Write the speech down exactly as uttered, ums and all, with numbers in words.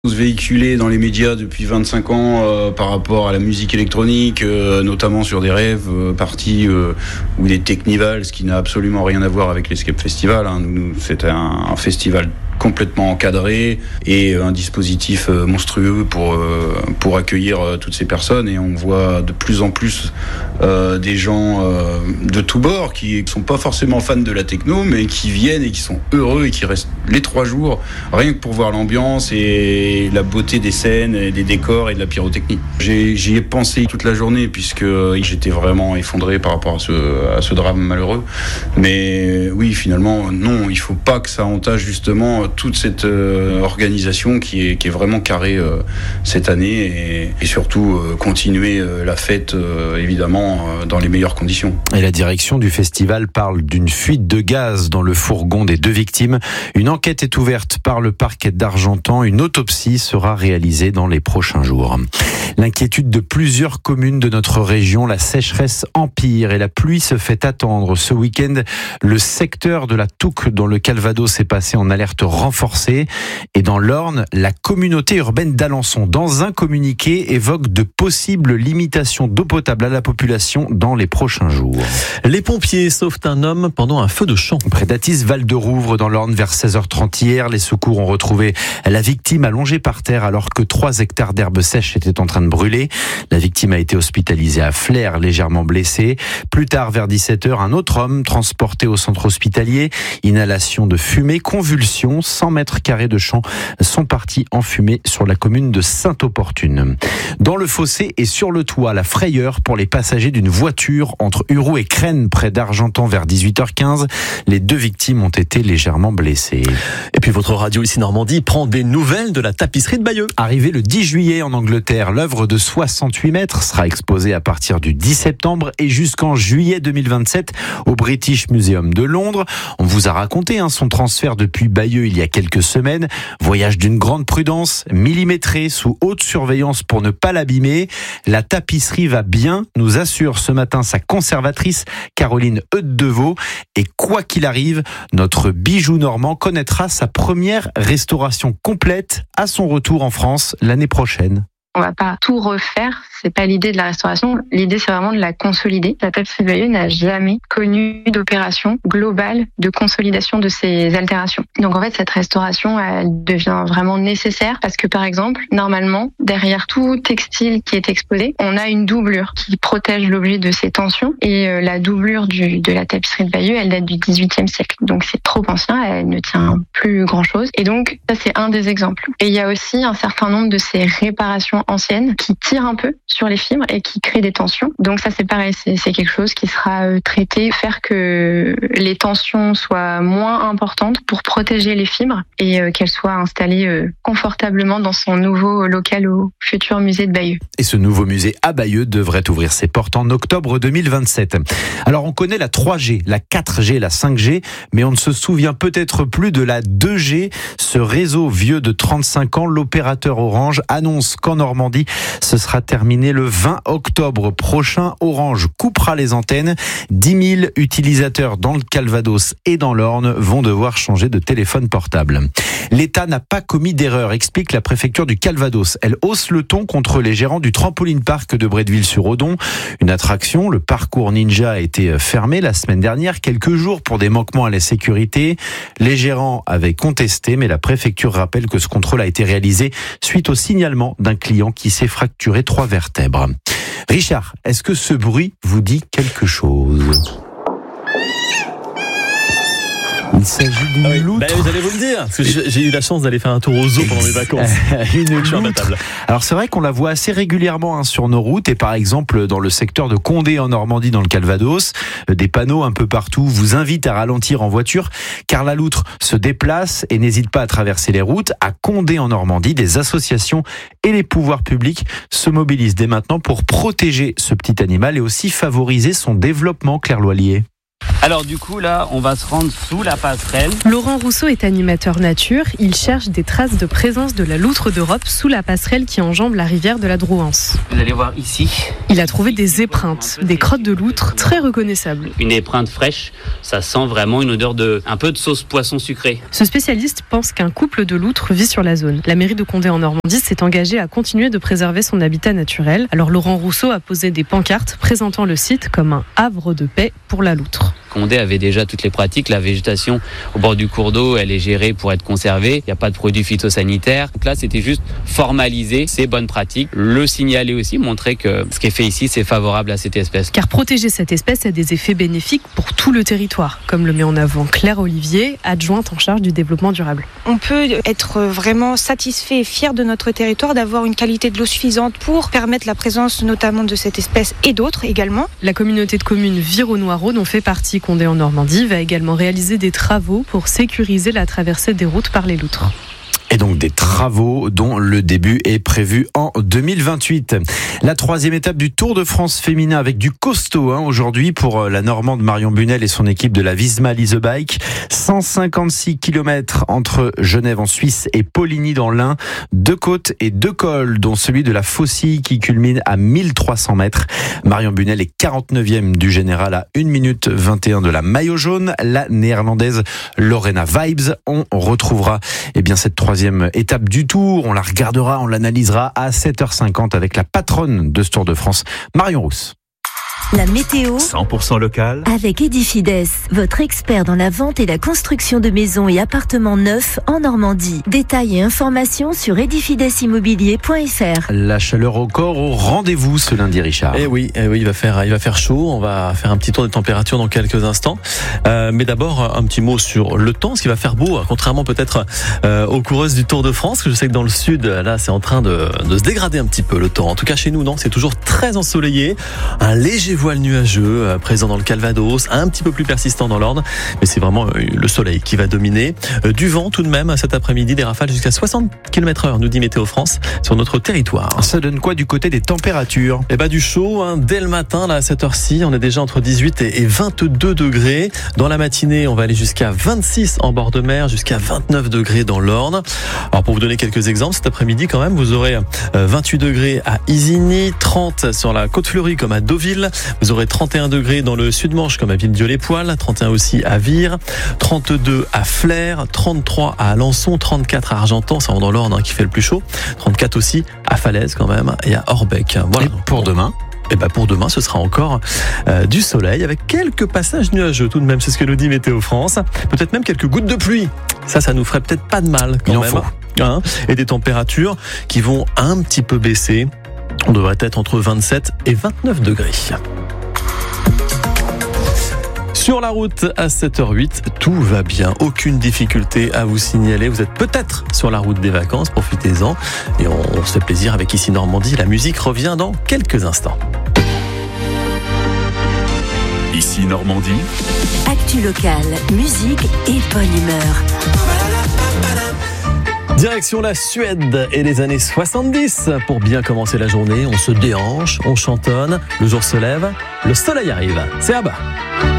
Véhiculé dans les médias depuis vingt-cinq ans euh, par rapport à la musique électronique, euh, notamment sur des rêves euh, parties euh, ou des technivals, ce qui n'a absolument rien à voir avec l'Escape Festival. Hein. Nous, c'est un, un festival complètement encadré et un dispositif euh, monstrueux pour euh, pour accueillir euh, toutes ces personnes, et on voit de plus en plus euh, des gens euh, de tous bords qui sont pas forcément fans de la techno, mais qui viennent et qui sont heureux et qui restent les trois jours rien que pour voir l'ambiance et la beauté des scènes, et des décors et de la pyrotechnie. J'ai, j'y ai pensé toute la journée puisque j'étais vraiment effondré par rapport à ce, à ce drame malheureux. Mais oui, finalement, non, il faut pas que ça entache justement toute cette euh, organisation qui est, qui est vraiment carrée euh, cette année, et, et surtout euh, continuer euh, la fête euh, évidemment euh, dans les meilleures conditions. Et la direction du festival parle d'une fuite de gaz dans le fourgon des deux victimes. Une enquête est ouverte par le parquet d'Argentan. Une autopsie sera réalisée dans les prochains jours. L'inquiétude de plusieurs communes de notre région, la sécheresse empire et la pluie se fait attendre. Ce week-end, le secteur de la Touques dans le Calvados est passé en alerte renforcée. Et dans l'Orne, la communauté urbaine d'Alençon, dans un communiqué, évoque de possibles limitations d'eau potable à la population dans les prochains jours. Les pompiers sauvent un homme pendant un feu de champ. Près d'Athis, Val-de-Rouvre, dans l'Orne, vers seize heures trente hier, les secours ont retrouvé la victime allongée par terre alors que trois hectares d'herbe sèche étaient en train de brûler. La victime a été hospitalisée à Flers, légèrement blessée. Plus tard, vers dix-sept heures, un autre homme transporté au centre hospitalier. Inhalation de fumée, convulsion. cent mètres carrés de champs sont partis en fumée sur la commune de Sainte-Opportune. Dans le fossé et sur le toit, la frayeur pour les passagers d'une voiture entre Uroux et Crène, près d'Argentan, vers dix-huit heures quinze. Les deux victimes ont été légèrement blessées. Et puis votre radio ici Normandie prend des nouvelles de la tapisserie de Bayeux. Arrivé le dix juillet en Angleterre, l'œuvre de soixante-huit mètres sera exposée à partir du dix septembre et jusqu'en juillet deux mille vingt-sept au British Museum de Londres. On vous a raconté hein, son transfert depuis Bayeux il y a quelques semaines. Voyage d'une grande prudence, millimétré, sous haute surveillance pour ne pas l'abîmer. La tapisserie va bien, nous assure ce matin sa conservatrice Caroline Eudeveau. Et quoi qu'il arrive, notre bijou normand connaîtra sa première restauration complète à son retour en France l'année prochaine. On va pas tout refaire, c'est pas l'idée de la restauration. L'idée, c'est vraiment de la consolider. La tapisserie de Bayeux n'a jamais connu d'opération globale de consolidation de ses altérations. Donc en fait, cette restauration, elle devient vraiment nécessaire parce que par exemple, normalement, derrière tout textile qui est exposé, on a une doublure qui protège l'objet de ses tensions. Et euh, la doublure du, de la tapisserie de Bayeux, elle date du dix-huitième siècle. Donc c'est trop ancien, elle ne tient plus grand-chose. Et donc ça, c'est un des exemples. Et il y a aussi un certain nombre de ces réparations anciennes qui tirent un peu sur les fibres et qui créent des tensions. Donc ça c'est pareil, c'est, c'est quelque chose qui sera euh, traité, faire que les tensions soient moins importantes pour protéger les fibres et euh, qu'elles soient installées euh, confortablement dans son nouveau local au futur musée de Bayeux. Et ce nouveau musée à Bayeux devrait ouvrir ses portes en octobre deux mille vingt-sept. Alors on connaît la trois G, la quatre G, la cinq G, mais on ne se souvient peut-être plus de la deux G. Ce réseau vieux de trente-cinq ans, l'opérateur Orange annonce qu'en Normandie, ce sera terminé le vingt octobre prochain. Orange coupera les antennes. dix mille utilisateurs dans le Calvados et dans l'Orne vont devoir changer de téléphone portable. L'État n'a pas commis d'erreur, explique la préfecture du Calvados. Elle hausse le ton contre les gérants du trampoline park de Bretteville-sur-Odon. Une attraction, le parcours Ninja, a été fermé la semaine dernière, quelques jours pour des manquements à la sécurité. Les gérants avaient contesté, mais la préfecture rappelle que ce contrôle a été réalisé suite au signalement d'un client qui s'est fracturé trois vertèbres. Richard, est-ce que ce bruit vous dit quelque chose ? Il s'agit d'une ah oui, loutre. Bah, vous allez vous le dire, parce que j'ai eu la chance d'aller faire un tour au zoo pendant mes vacances. Une loutre. Alors c'est vrai qu'on la voit assez régulièrement hein, sur nos routes, et par exemple dans le secteur de Condé en Normandie, dans le Calvados, des panneaux un peu partout vous invitent à ralentir en voiture, car la loutre se déplace et n'hésite pas à traverser les routes. À Condé en Normandie, des associations et les pouvoirs publics se mobilisent dès maintenant pour protéger ce petit animal et aussi favoriser son développement, Claire Loilier. Alors du coup là, on va se rendre sous la passerelle. Laurent Rousseau est animateur nature. Il cherche des traces de présence de la loutre d'Europe sous la passerelle qui enjambe la rivière de la Drouance. Vous allez voir ici. Il a trouvé des épreintes, des crottes de loutre très reconnaissables. Une épreinte fraîche, ça sent vraiment une odeur de un peu de sauce poisson sucré. Ce spécialiste pense qu'un couple de loutres vit sur la zone. La mairie de Condé en Normandie s'est engagée à continuer de préserver son habitat naturel. Alors Laurent Rousseau a posé des pancartes présentant le site comme un havre de paix pour la loutre. Condé avait déjà toutes les pratiques. La végétation au bord du cours d'eau, elle est gérée pour être conservée. Il n'y a pas de produits phytosanitaires. Donc là, c'était juste formaliser ces bonnes pratiques, le signaler aussi, montrer que ce qui est fait ici, c'est favorable à cette espèce. Car protéger cette espèce a des effets bénéfiques pour tout le territoire, comme le met en avant Claire Olivier, adjointe en charge du développement durable. On peut être vraiment satisfait et fier de notre territoire d'avoir une qualité de l'eau suffisante pour permettre la présence notamment de cette espèce et d'autres également. La communauté de communes Vire-au-Noireau, dont fait partie Condé en Normandie, va également réaliser des travaux pour sécuriser la traversée des routes par les loutres. Et donc des travaux dont le début est prévu en deux mille vingt-huit. La troisième étape du Tour de France féminin avec du costaud hein, aujourd'hui pour la Normande Marion Bunel et son équipe de la Visma Lease Bike. cent cinquante-six kilomètres entre Genève en Suisse et Poligny dans l'Ain. Deux côtes et deux cols, dont celui de la Faucille qui culmine à mille trois cents mètres. Marion Bunel est quarante-neuvième du général à une minute vingt et un de la maillot jaune. La néerlandaise Lorena Vibes. On retrouvera eh bien, cette troisième étape du Tour. On la regardera, on l'analysera à sept heures cinquante avec la patronne de ce Tour de France, Marion Rousse. La météo cent pour cent local avec Edifides, votre expert dans la vente et la construction de maisons et appartements neufs en Normandie. Détails et informations sur edifides immobilier point f r. La chaleur au corps au rendez-vous ce lundi, Richard. Eh oui, eh oui, il va faire, il va faire chaud. On va faire un petit tour des températures dans quelques instants. Euh, mais d'abord, un petit mot sur le temps, ce qui va faire beau, contrairement peut-être euh, aux coureuses du Tour de France. Je sais que dans le sud, là, c'est en train de, de se dégrader un petit peu le temps. En tout cas, chez nous, non, c'est toujours très ensoleillé. Un léger voile nuageux euh, présent dans le Calvados, un petit peu plus persistant dans l'Orne, mais c'est vraiment euh, le soleil qui va dominer. Euh, du vent tout de même cet après-midi, des rafales jusqu'à soixante kilomètres heure, nous dit Météo France, sur notre territoire. Ça donne quoi du côté des températures ? Eh ben du chaud, hein, dès le matin, là, à cette heure-ci, on est déjà entre dix-huit et vingt-deux degrés. Dans la matinée, on va aller jusqu'à vingt-six en bord de mer, jusqu'à vingt-neuf degrés dans l'Orne. Alors pour vous donner quelques exemples, cet après-midi quand même, vous aurez euh, vingt-huit degrés à Isigny, trente sur la Côte-Fleurie comme à Deauville. Vous aurez trente et un degrés dans le Sud-Manche comme à Villedieu-les-Poils, trente et un aussi à Vire, trente-deux à Flers, trente-trois à Alençon, trente-quatre à Argentan, c'est dans l'Orne hein, qui fait le plus chaud, trente-quatre aussi à Falaise quand même et à Orbec. Voilà. Et pour demain ? Et ben pour demain, ce sera encore euh, du soleil avec quelques passages nuageux tout de même, c'est ce que nous dit Météo France. Peut-être même quelques gouttes de pluie. Ça, ça nous ferait peut-être pas de mal quand Il en même. faut. Hein, et des températures qui vont un petit peu baisser. On devrait être entre vingt-sept et vingt-neuf degrés. Sur la route à sept heures huit, tout va bien. Aucune difficulté à vous signaler. Vous êtes peut-être sur la route des vacances, profitez-en. Et on, on se fait plaisir avec Ici Normandie. La musique revient dans quelques instants. Ici Normandie. Actu locale, musique et bonne humeur. Direction la Suède et les années soixante-dix. Pour bien commencer la journée, on se déhanche, on chantonne, le jour se lève, le soleil arrive. C'est à bas.